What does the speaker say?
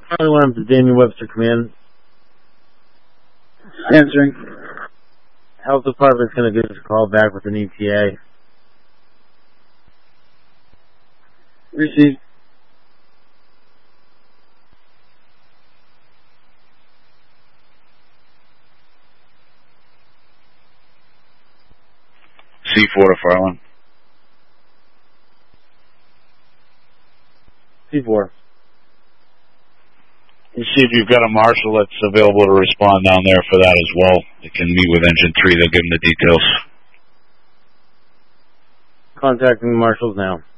Charlie 1 to Damien Webster Command. Answering. Health Department's going to give us a call back with an ETA. Received. C4 to Farland. C4. You see if you've got a marshal that's available to respond down there for that as well. They can meet with Engine 3. They'll give them the details. Contacting the marshals now.